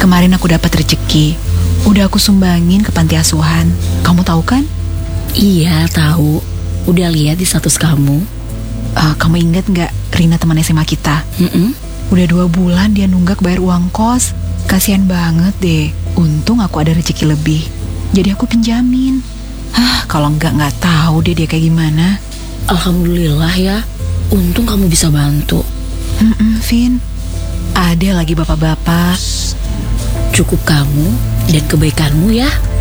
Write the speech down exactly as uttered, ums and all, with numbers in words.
kemarin aku dapat rezeki. Udah aku sumbangin ke panti asuhan. Kamu tahu kan? Iya, tahu. Udah lihat di status kamu. Uh, kamu ingat nggak Rina teman S M A kita? Mm-mm. Udah dua bulan dia nunggak bayar uang kos. Kasian banget deh. Untung aku ada rezeki lebih. Jadi aku pinjamin. Hah, kalau nggak nggak tahu deh dia kayak gimana. Alhamdulillah ya. Untung kamu bisa bantu. Mm-mm, Vin. Ada lagi bapak-bapak. Cukup kamu dan kebaikanmu ya.